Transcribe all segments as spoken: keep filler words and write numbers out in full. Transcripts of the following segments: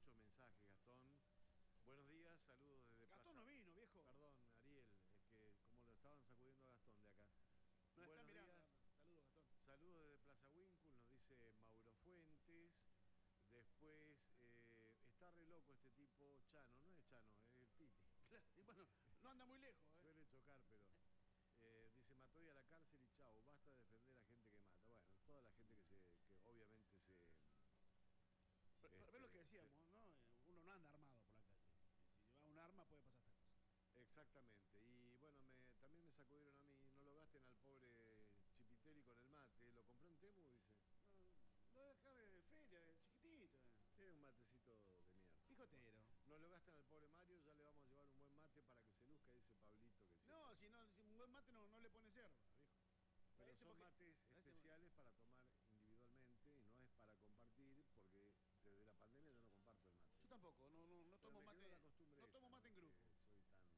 muchos mensajes, Gastón. Buenos días, saludos desde Gastón Plaza... no vino, viejo. Perdón, Ariel, es que como lo estaban sacudiendo a Gastón de acá. No está Buenos mirando. días. Saludos, Gastón. Saludos desde Plaza Winkle, nos dice Mauro Fuentes. Después, eh, está re loco este tipo, Chano, no es Chano, es el Piti. Claro, y bueno, no anda muy lejos, ¿eh? Suele chocar, pero... Eh, dice, Matoy a la cárcel y chau, basta de defender a gente que mata. Bueno, toda la gente que se que obviamente se... Pero, este, pero lo que se- decíamos, ¿no? Uno no anda armado por la calle. Si lleva un arma puede pasar estas cosas. Exactamente, y bueno, me, también me sacudieron a mí, no lo gasten al pobre Chipiteri con el mate, ¿lo compró en Temu? Dice, No, no es acá de feria, de chiquitito. eh. es un matecito de mierda. Picotero. No lo gastan al pobre Mario, ya le vamos a llevar un buen mate para que se luzca, dice Pablito que sí. No, si no, si un buen mate no, no le pone cerdo, viejo. Pero Ese son porque- mates ese- especiales para tomar individualmente y no es para compartir, porque desde la pandemia yo no comparto el mate. Yo tampoco, no, no, no Pero tomo me quedó mate. la costumbre No esa, tomo mate en que grupo. soy tan...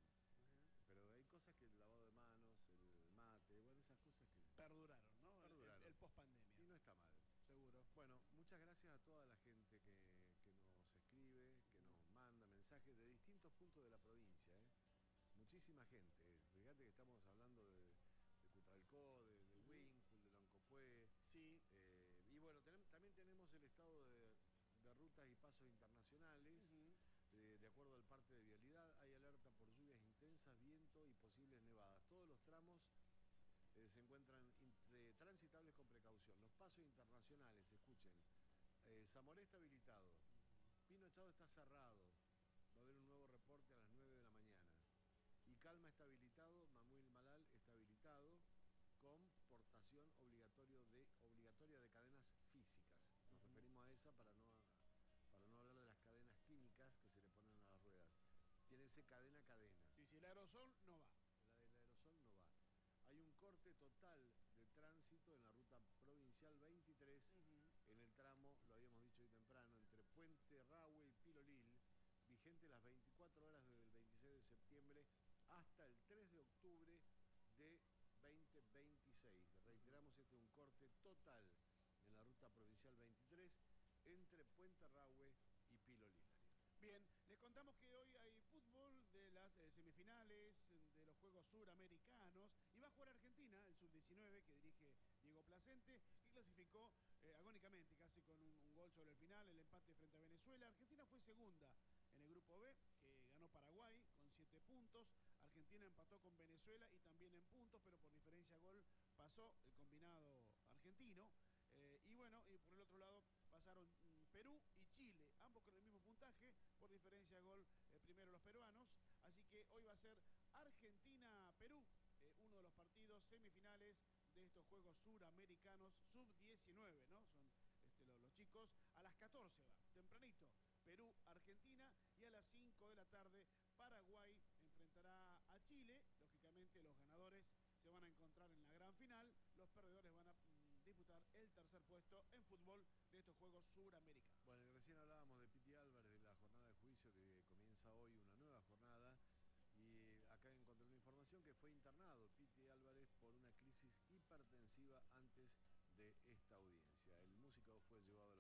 Pero hay cosas que el lavado de manos, el mate, bueno, esas cosas que... Perduraron, ¿no? El- Perduraron. El, el post pandemia. Y no está mal. Seguro. Bueno, muchas gracias a toda la gente que, que nos escribe, que nos manda mensajes de distintos puntos de la provincia. ¿eh? Muchísima gente. Fíjate que estamos hablando de, de Cutralcó, de, de Ujú. Winkle, de Loncopué. Sí. Eh, y bueno, tenem- también tenemos el estado de, de rutas y pasos internacionales. Ujú. De, de acuerdo al parte de vialidad, hay alerta por lluvias intensas, viento y posibles nevadas. Todos los tramos eh, se encuentran entre- transitables con precaución. Los pasos internacionales, escuchen, eh, Zamoré está habilitado, Pino Echado está cerrado, va a haber un nuevo reporte a las nueve de la mañana. Y Calma está habilitado, Mamuil Malal está habilitado, con portación obligatorio de, obligatoria de cadenas físicas. Nos Ujú. referimos a esa para no, para no hablar de las cadenas químicas que se le ponen a las ruedas. Tiene ese cadena a cadena. Y si el aerosol no va. La del aerosol no va. Hay un corte total de tránsito en la ruta provincial veintitrés, Ujú. en el tramo, lo habíamos dicho hoy temprano, entre Puente Rahue y Pilolil, vigente las veinticuatro horas desde el veintiséis de septiembre hasta el tres de octubre de dos mil veintiséis. Reiteramos, este es un corte total en la ruta provincial veintitrés entre Puente Rahue y Pilolil. Bien, les contamos que hoy hay fútbol de las eh, semifinales de los Juegos Suramericanos y va a jugar Argentina, el sub diecinueve que dirige Diego Placente, que clasificó eh, agónicamente, casi con un, un gol sobre el final, el empate frente a Venezuela. Argentina fue segunda en el grupo B, que ganó Paraguay con siete puntos. Argentina empató con Venezuela y también en puntos, pero por diferencia de gol pasó el combinado argentino. Eh, y bueno, y por el otro lado pasaron mm, Perú y Chile, ambos con el mismo puntaje, por diferencia de gol, eh, primero los peruanos. Así que hoy va a ser Argentina-Perú, eh, uno de los partidos semifinales de estos Juegos Suramericanos sub diecinueve, ¿no? Son este, los, los chicos. A las catorce va, tempranito, Perú-Argentina, y a las cinco de la tarde Paraguay enfrentará a Chile. Lógicamente los ganadores se van a encontrar en la gran final, los perdedores van a mm, disputar el tercer puesto en fútbol de estos Juegos Suramericanos. Bueno, y recién hablábamos de Piti Álvarez, de la jornada de juicio que comienza hoy, una nueva jornada, y acá encontré una información que fue internado Piti Álvarez por una crisis hipertensiva antes de esta audiencia. El músico fue llevado a la